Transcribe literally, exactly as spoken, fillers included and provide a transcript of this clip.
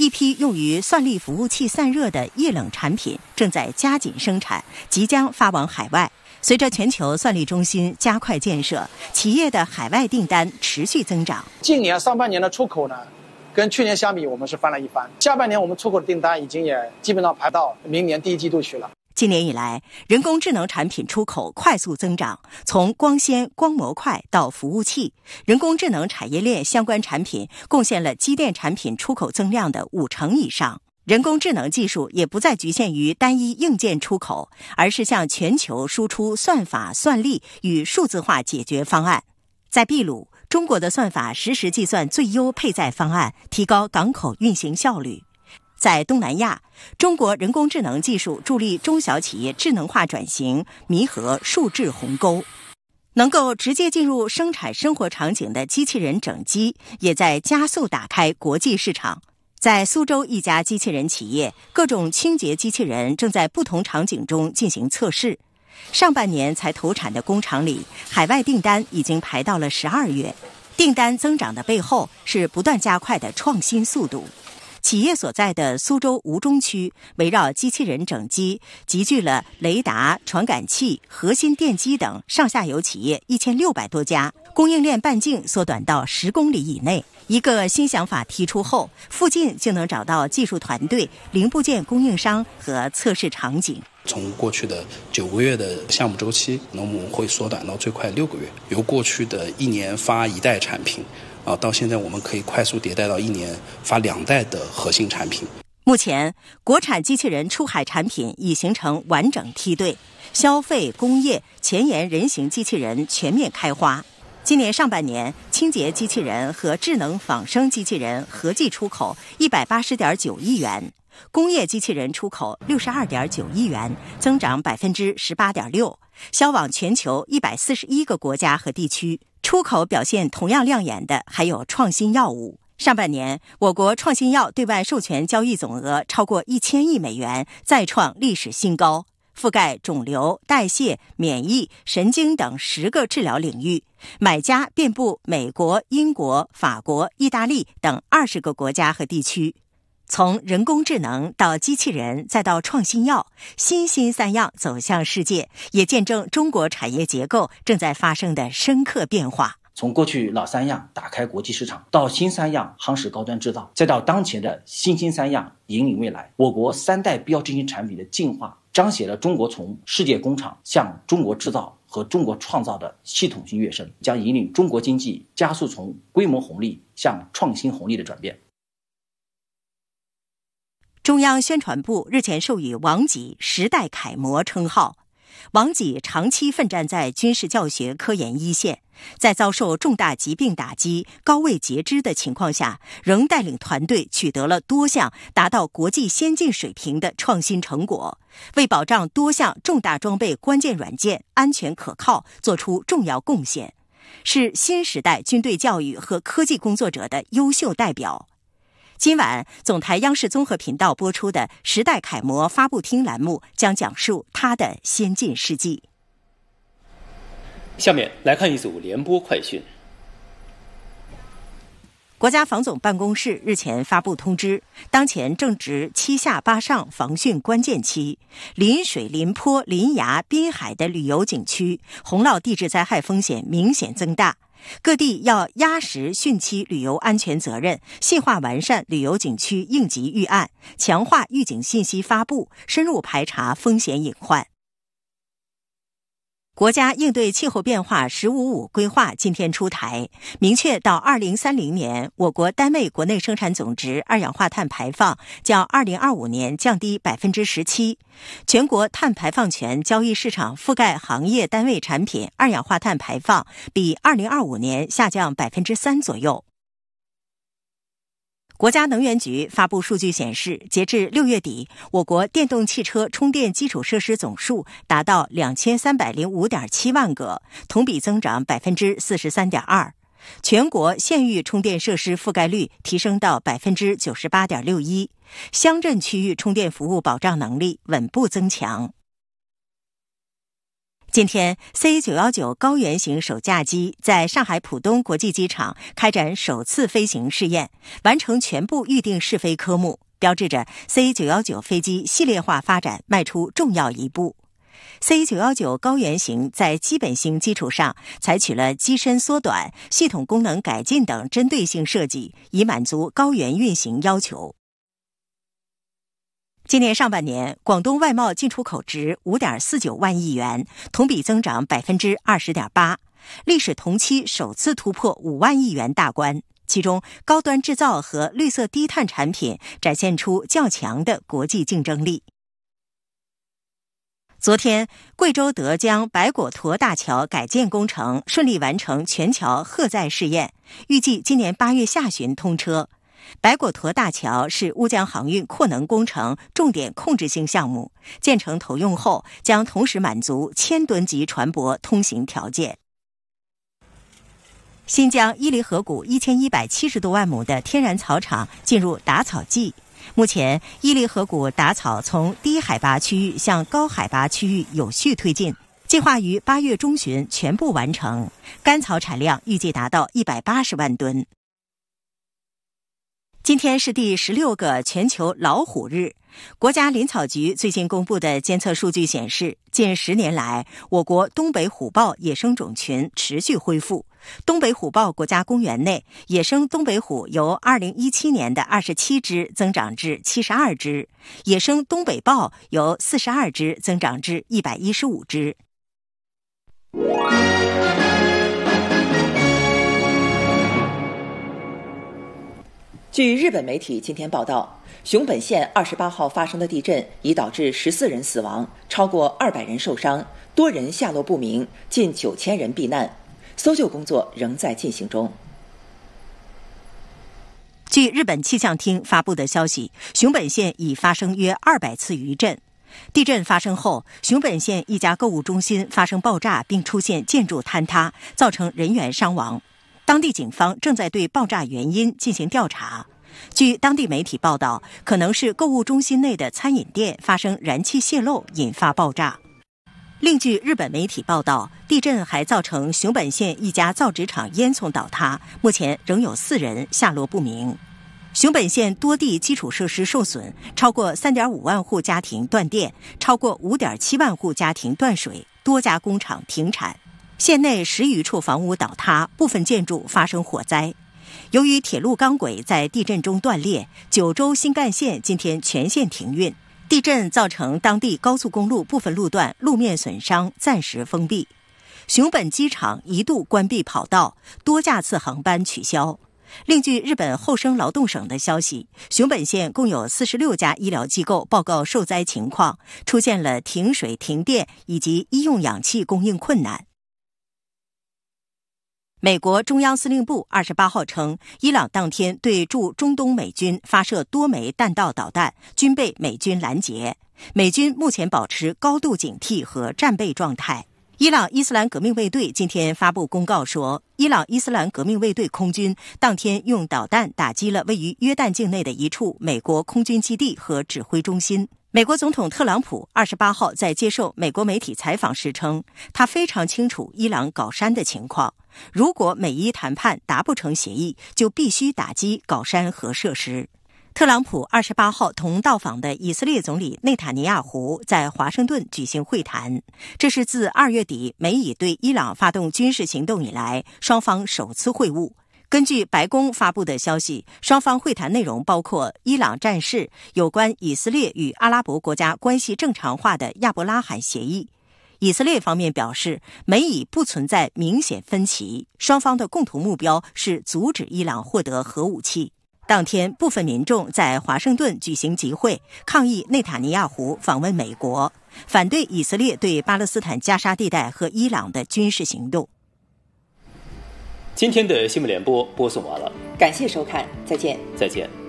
一批用于算力服务器散热的液冷产品正在加紧生产，即将发往海外。随着全球算力中心加快建设，企业的海外订单持续增长。 今年上半年的出口呢，跟去年相比，我们是翻了一番。下半年我们出口的订单已经也基本上排到明年第一季度去了。 今年以来，人工智能产品出口快速增长，从光纤、光模块到服务器，人工智能产业链相关产品贡献了机电产品出口增量的五成以上。人工智能技术也不再局限于单一硬件出口，而是向全球输出算法、算力与数字化解决方案。在秘鲁，中国的算法实时计算最优配载方案，提高港口运行效率。在东南亚，中国人工智能技术助力中小企业智能化转型，弥合数质鸿沟。能够直接进入生产生活场景的机器人整机，也在加速打开国际市场。在苏州一家机器人企业，各种清洁机器人正在不同场景中进行测试。上半年才投产的工厂里，海外订单已经排到了十二月。订单增长的背后是不断加快的创新速度。企业所在的苏州吴中区，围绕机器人整机集聚了雷达、传感器、核心电机等上下游企业一千六百多家，供应链半径缩短到十公里以内。一个新想法提出后，附近就能找到技术团队、零部件供应商和测试场景。 从过去的九个月的项目周期，那我们会缩短到最快六个月。由过去的一年发一代产品，啊，到现在我们可以快速迭代到一年发两代的核心产品。 目前，国产机器人出海产品已形成完整梯队，消费、工业、前沿人形机器人全面开花。今年上半年，清洁机器人和智能仿生机器人合计出口一百八十点九亿元，工业机器人出口六十二点九亿元，增长百分之十八点六，销往全球一百四十一个国家和地区。出口表现同样亮眼的还有创新药物。上半年，我国创新药对外授权交易总额超过一千亿美元，再创历史新高。覆盖肿瘤、代谢、免疫、神经等十个治疗领域，买家遍布美国、英国、法国、意大利等二十个国家和地区。从人工智能到机器人，再到创新药，新新三样走向世界，也见证中国产业结构正在发生的深刻变化。 从过去老三样打开国际市场，到新三样夯实高端制造，再到当前的新兴三样引领未来，我国三代标志性产品的进化，彰显了中国从世界工厂向中国制造和中国创造的系统性跃升，将引领中国经济加速从规模红利向创新红利的转变。 中央宣传部日前授予王给时代楷模称号。王给长期奋战在军事教学科研一线，在遭受重大疾病打击、高位截肢的情况下，仍带领团队取得了多项达到国际先进水平的创新成果，为保障多项重大装备关键软件安全可靠做出重要贡献，是新时代军队教育和科技工作者的优秀代表。今晚，总台央视综合频道播出的《时代楷模》发布厅栏目将讲述他的先进事迹。 下面来看一组联播快讯。 国家防总办公室日前发布通知，当前正值七下八上防汛关键期，临水、临坡、临崖、滨海的旅游景区洪涝地质灾害风险明显增大。各地要压实汛期旅游安全责任，细化完善旅游景区应急预案，强化预警信息发布，深入排查风险隐患。国家应对气候变化“十五五”规划今天出台，明确到二零三零年，我国单位国内生产总值二氧化碳排放较二零二五年降低百分之十七，全国碳排放权交易市场覆盖行业单位产品二氧化碳排放比二零二五年下降百分之三左右。国家能源局发布数据显示，截至六月底，我国电动汽车充电基础设施总数达到两千三百零五点七万个，同比增长百分之四十三点二。全国县域充电设施覆盖率提升到百分之九十八点六一，乡镇区域充电服务保障能力稳步增强。 今天 C 九一九 高原型首架机在上海浦东国际机场开展首次飞行试验，完成全部预定试飞科目，标志着 C 九一九 飞机系列化发展迈出重要一步。C 九一九 高原型在基本型基础上采取了机身缩短、系统功能改进等针对性设计，以满足高原运行要求。今年上半年，广东外贸进出口值 五点四九万亿元，同比增长 百分之二十点八， 历史同期首次突破五万亿元大关。其中，高端制造和绿色低碳产品展现出较强的国际竞争力。昨天，贵州德江白果沱大桥改建工程顺利完成全桥荷载试验，预计今年八月下旬通车。白果沱大桥是乌江航运扩能工程重点控制性项目，建成投用后将同时满足千吨级船舶通行条件。新疆伊犁河谷一千一百七十多万亩的天然草场进入打草季，目前伊犁河谷打草从低海拔区域向高海拔区域有序推进，计划于八月中旬全部完成，干草产量预计达到一百八十万吨。今天是第十六个全球老虎日。国家林草局最新公布的监测数据显示，近十年来，我国东北虎豹野生种群持续恢复。东北虎豹国家公园内，野生东北虎由二零一七年的二十七只增长至七十二只，野生东北豹由四十二只增长至一百一十五只。 据日本媒体今天报道，熊本县二十八号发生的地震已导致十四人死亡，超过二百人受伤，多人下落不明，近九千人避难，搜救工作仍在进行中。 据日本气象厅发布的消息，熊本县已发生约二百次余震。地震发生后，熊本县一家购物中心发生爆炸，并出现建筑坍塌，造成人员伤亡。当地警方正在对爆炸原因进行调查。据当地媒体报道，可能是购物中心内的餐饮店发生燃气泄漏引发爆炸。另据日本媒体报道，地震还造成熊本县一家造纸厂烟囱倒塌，目前仍有四人下落不明。熊本县多地基础设施受损，超过 三点五万户家庭断电，超过 五点七万户家庭断水，多家工厂停产。县内十余处房屋倒塌，部分建筑发生火灾。由于铁路钢轨在地震中断裂，九州新干线今天全线停运。地震造成当地高速公路部分路段路面损伤，暂时封闭。熊本机场一度关闭跑道，多架次航班取消。另据日本厚生劳动省的消息，熊本县共有四十六家医疗机构报告受灾情况，出现了停水、停电以及医用氧气供应困难。美国中央司令部二十八号称，伊朗当天对驻中东美军发射多枚弹道导弹，均被美军拦截。美军目前保持高度警惕和战备状态。伊朗伊斯兰革命卫队今天发布公告说，伊朗伊斯兰革命卫队空军当天用导弹打击了位于约旦境内的一处美国空军基地和指挥中心。美国总统特朗普二十八号在接受美国媒体采访时称，他非常清楚伊朗搞山的情况，如果美伊谈判达不成协议，就必须打击搞山核设施。特朗普二十八号同到访的以色列总理内塔尼亚胡在华盛顿举行会谈，这是自二月底美以对伊朗发动军事行动以来，双方首次会晤。根据白宫发布的消息，双方会谈内容包括伊朗战事、有关以色列与阿拉伯国家关系正常化的亚伯拉罕协议。以色列方面表示，美以不存在明显分歧，双方的共同目标是阻止伊朗获得核武器。当天，部分民众在华盛顿举行集会，抗议内塔尼亚胡访问美国，反对以色列对巴勒斯坦加沙地带和伊朗的军事行动。 今天的新闻联播播送完了， 感谢收看，再见。 再见。